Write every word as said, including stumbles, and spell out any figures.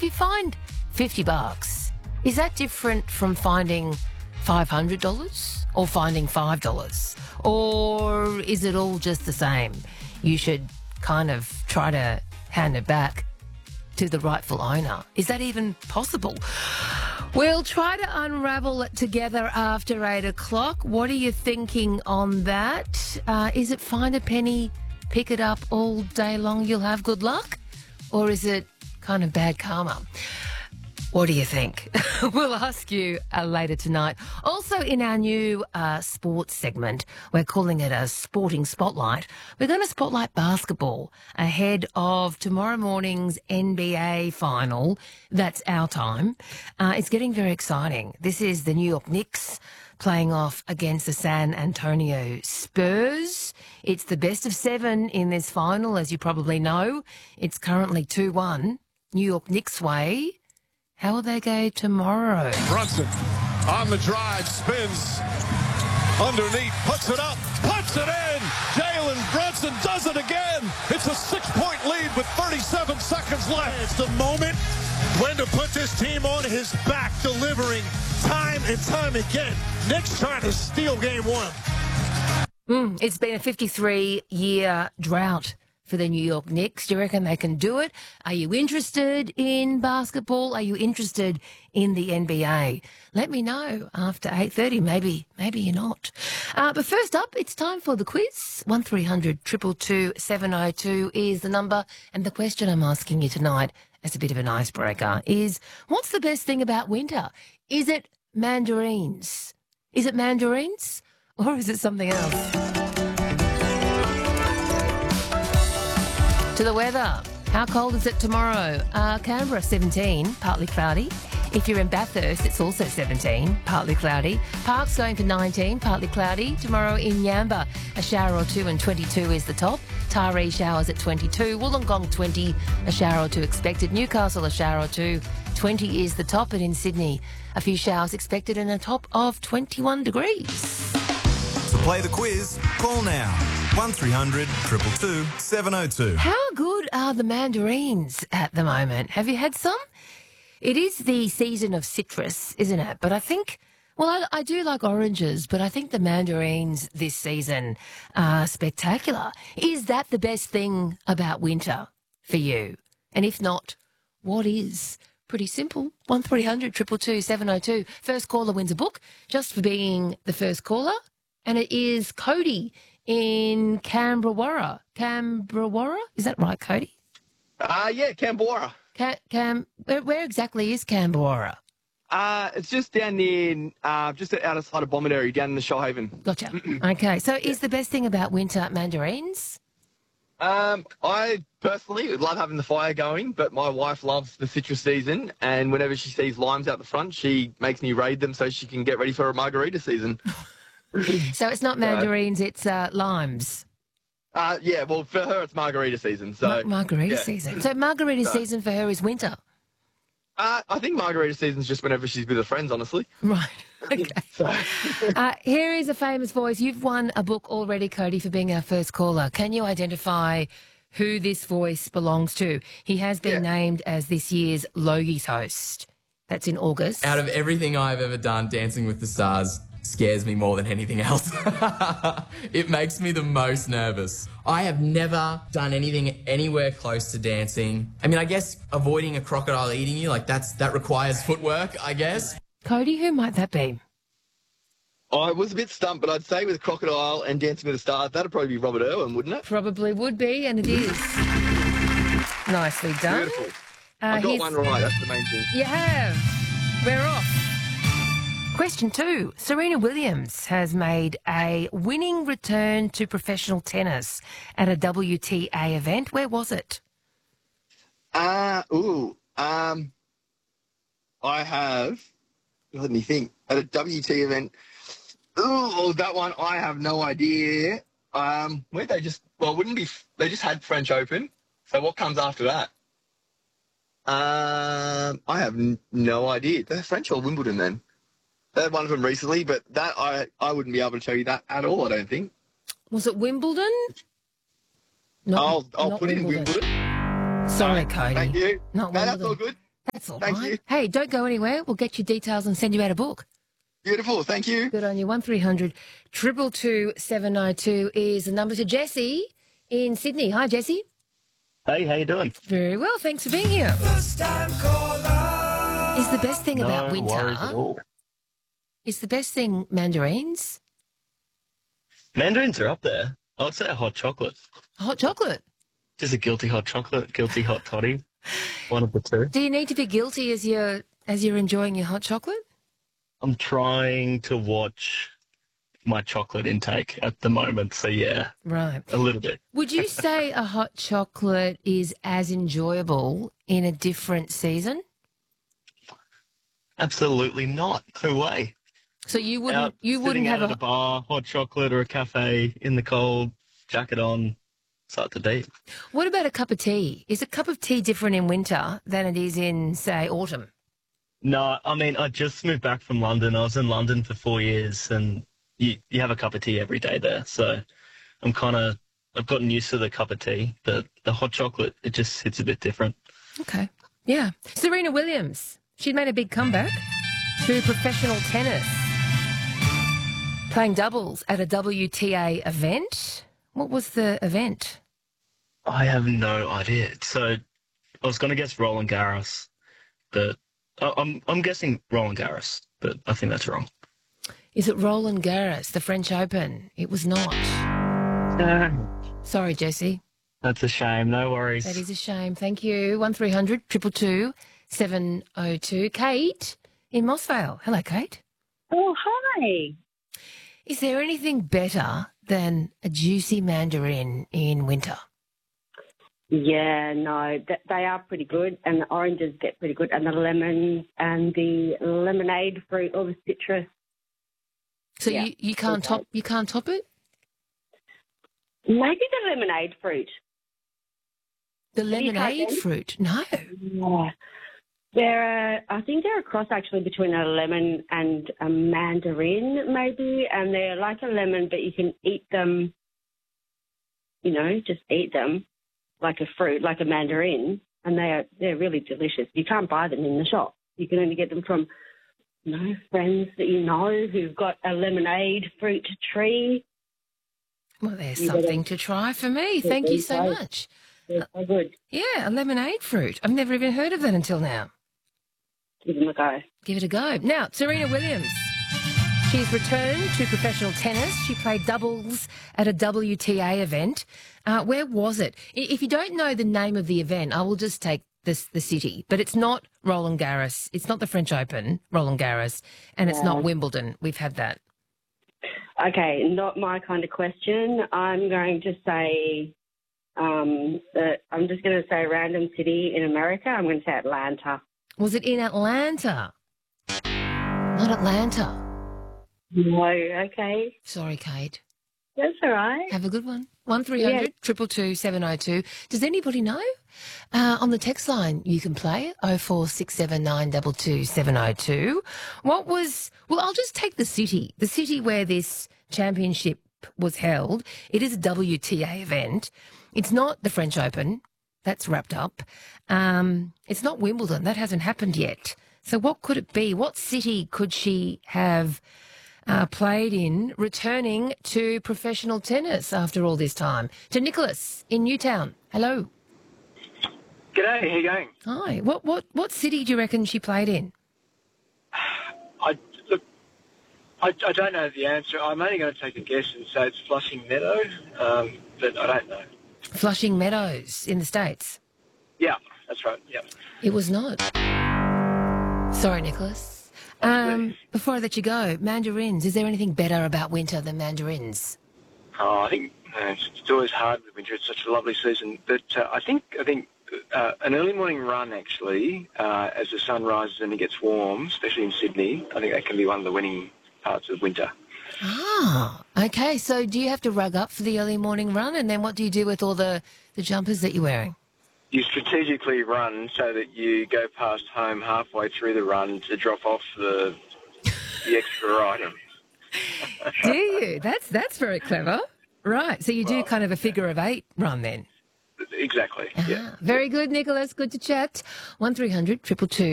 you find fifty bucks, is that different from finding five hundred dollars or finding five dollars? Or is it all just the same? You should kind of try to hand it back to the rightful owner. Is that even possible? We'll try to unravel it together after eight o'clock. What are you thinking on that? Uh, is it find a penny, pick it up all day long, you'll have good luck? Or is it kind of bad karma? What do you think? We'll ask you uh, later tonight. Also in our new uh, sports segment, we're calling it a sporting spotlight. We're going to spotlight basketball ahead of tomorrow morning's N B A final. That's our time. Uh, it's getting very exciting. This is the New York Knicks playing off against the San Antonio Spurs. It's the best of seven in this final, as you probably know. It's currently two one. New York Knicks way. How will they go tomorrow? Brunson on the drive, spins underneath, puts it up, puts it in. Jalen Brunson does it again. It's a six-point lead with thirty-seven seconds left. It's the moment when to put this team on his back, delivering time and time again. Knicks trying to steal game one. Mm, it's been a fifty-three year drought for the New York Knicks. Do you reckon they can do it? Are you interested in basketball? Are you interested in the N B A? Let me know after eight thirty. Maybe, maybe you're not. Uh, but first up, it's time for the quiz. one three hundred two two two seven oh two is the number. And the question I'm asking you tonight, as a bit of an icebreaker, is what's the best thing about winter? Is it mandarins? Is it mandarins? Or is it something else? To the weather. How cold is it tomorrow? Uh, Canberra, seventeen, partly cloudy. If you're in Bathurst, it's also seventeen, partly cloudy. Park's going for nineteen, partly cloudy. Tomorrow in Yamba, a shower or two and twenty-two is the top. Taree showers at twenty-two. Wollongong, twenty, a shower or two expected. Newcastle, a shower or two, twenty is the top. And in Sydney, a few showers expected and a top of twenty-one degrees. To play the quiz, call now. one three hundred two two two seven oh two. How good are the mandarins at the moment? Have you had some? It is the season of citrus, isn't it? But I think, well, I, I do like oranges, but I think the mandarins this season are spectacular. Is that the best thing about winter for you? And if not, what is? Pretty simple. one three hundred two two two seven oh two. First caller wins a book just for being the first caller. And it is Cody in Canberra. Canberra? Is that right, Cody? Uh, yeah, Canberra. Cam, Cam, where, where exactly is Canberra? Uh, it's just down near, uh, just outside of Bomaderry, down in the Shoalhaven. Gotcha. Okay, so is the best thing about winter mandarins? Um, I personally would love having the fire going, but my wife loves the citrus season, and whenever she sees limes out the front, she makes me raid them so she can get ready for a margarita season. So it's not mandarins, it's uh, limes. Uh, yeah, well, for her, it's margarita season. So Mar- margarita yeah. season. So margarita So- season for her is winter. Uh, I think margarita season's just whenever she's with her friends, honestly. Right. Okay. So, uh, here is a famous voice. You've won a book already, Cody, for being our first caller. Can you identify who this voice belongs to? He has been Yeah. named as this year's Logies host. That's in August. Out of everything I've ever done, Dancing with the Stars scares me more than anything else. It makes me the most nervous. I have never done anything anywhere close to dancing. I mean, I guess avoiding a crocodile eating you, like that's that requires footwork, I guess. Cody, who might that be? I was a bit stumped, but I'd say with Crocodile and Dancing with the Stars, that'd probably be Robert Irwin, wouldn't it? Probably would be, and it is. Nicely done. Beautiful. Uh, I got here's- one right, that's the main thing. You have. We're off. Question two. Serena Williams has made a winning return to professional tennis at a W T A event. Where was it? Uh, ooh, um, I have, let me think, at a W T event, ooh, that one, I have no idea. Um, where they just, well, wouldn't be, they just had French Open, so what comes after that? Um, I have n- no idea. They're French or Wimbledon then? They had one of them recently, but that, I, I wouldn't be able to tell you that at all, I don't think. Was it Wimbledon? Not, I'll, I'll not put in Wimbledon. Sorry, Cody. Thank you. Not no, that's Wimbledon. all good. That's all Thank right. you. Hey, don't go anywhere. We'll get your details and send you out a book. Beautiful. Thank you. Good on you. one three hundred two two two seven oh two is the number to Jesse in Sydney. Hi, Jesse. Hey, how you doing? Very well. Thanks for being here. First time caller. Is the best thing No about worries at winter, all. is the best thing mandarins? Mandarins are up there. I would say a hot chocolate. Hot chocolate. Just a guilty hot chocolate, guilty hot toddy. One of the two. Do you need to be guilty as you're, as you're enjoying your hot chocolate? I'm trying to watch my chocolate intake at the moment, so yeah, Right. a little bit. Would you say a hot chocolate is as enjoyable in a different season? Absolutely not. No way. So you wouldn't Out, you sitting wouldn't out have at a a bar, hot chocolate or a cafe in the cold, jacket on, start to beat. What about a cup of tea? Is a cup of tea different in winter than it is in, say, autumn? No, I mean, I just moved back from London. I was in London for four years and you, you have a cup of tea every day there. So I'm kind of, I've gotten used to the cup of tea, but the hot chocolate, it just hits a bit different. Okay. Yeah. Serena Williams. She'd made a big comeback to professional tennis, playing doubles at a W T A event. What was the event? I have no idea. So I was going to guess Roland Garros, but I- I'm I'm guessing Roland Garros, but I think that's wrong. Is it Roland Garros, the French Open? It was not. Sorry, Jesse. That's a shame. No worries. That is a shame. Thank you. one three hundred two two two seven oh two. Kate in Mossvale. Hello, Kate. Oh, hi. Is there anything better than a juicy mandarin in winter? Yeah, no, th- they are pretty good, and the oranges get pretty good, and the lemons and the lemonade fruit, all the citrus. So Yeah, you, you can't okay. top you can't top it? Maybe the lemonade fruit. The you tried lemonade them? fruit? No. Yeah. They're, a, I think they're a cross actually between a lemon and a mandarin, maybe, and they're like a lemon, but you can eat them, you know, just eat them like a fruit, like a mandarin, and they are they're really delicious. You can't buy them in the shop. You can only get them from, you know, friends that you know who've got a lemonade fruit tree. Well, there's You gotta- something to try for me. Thank you so Right. much. They're so good. Yeah, a lemonade fruit. I've never even heard of that until now. Give them a go. Give it a go. Now, Serena Williams. She's returned to professional tennis. She played doubles at a W T A event. Uh, where was it? I- If you don't know the name of the event, I will just take this, the city. But it's not Roland Garros. It's not the French Open, Roland Garros. And it's not Yeah. Wimbledon. We've had that. Okay, not my kind of question. I'm going to say, um, that I'm just going to say a random city in America. I'm going to say Atlanta. Was it in Atlanta? Not Atlanta. No, okay. Sorry, Kate. That's all right. Have a good one. one three hundred two two two seven oh two. Does anybody know? Uh, on the text line, you can play oh four six seven nine two two seven oh two. What was, well, I'll just take the city, the city where this championship was held. It is a W T A event. It's not the French Open. That's wrapped up. Um, it's not Wimbledon. That hasn't happened yet. So what could it be? What city could she have uh, played in, returning to professional tennis after all this time? To Nicholas in Newtown. Hello. G'day, how you going? Hi. What what what city do you reckon she played in? I look, I, I don't know the answer. I'm only going to take a guess and say it's Flushing Meadow, um, but I don't know. Flushing Meadows in the States. Yeah, that's right. Yeah. It was not. Sorry, Nicholas. Um, before I let you go, mandarins. Is there anything better about winter than mandarins? Oh, I think uh, it's, it's always hard with winter. It's such a lovely season, but uh, I think I think uh, an early morning run actually, uh, as the sun rises and it gets warm, especially in Sydney. I think that can be one of the winning parts of winter. Ah, okay. So do you have to rug up for the early morning run? And then what do you do with all the, the jumpers that you're wearing? You strategically run so that you go past home halfway through the run to drop off the the extra item. Do you? That's that's very clever. Right. So you do kind of a figure of eight run then? exactly. Yeah. Ah, very good, Nicholas. Good to chat. one three hundred two two two.